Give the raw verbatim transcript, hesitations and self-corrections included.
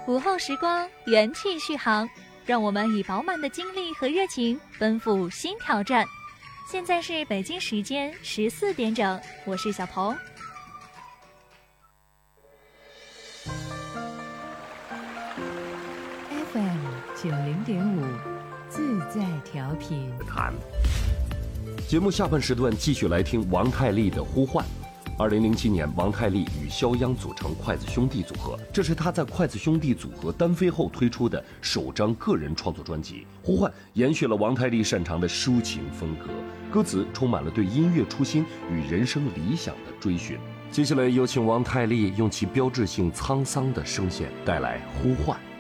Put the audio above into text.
午后时光，元气续航，让我们以饱满的精力和热情奔赴新挑战。现在是北京时间十四点整，我是小鹏。 F M 九零点五，自在调频。 谈节目下半时段继续来听王太利的呼唤。二零零七年，王太利与肖央组成筷子兄弟组合，这是他在筷子兄弟组合单飞后推出的首张个人创作专辑《呼唤》，延续了王太利擅长的抒情风格，歌词充满了对音乐初心与人生理想的追寻。接下来有请王太利用其标志性沧桑的声线带来《呼唤》。